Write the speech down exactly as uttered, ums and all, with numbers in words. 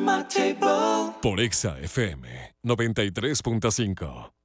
my table. Por Exa F M noventa y tres punto cinco.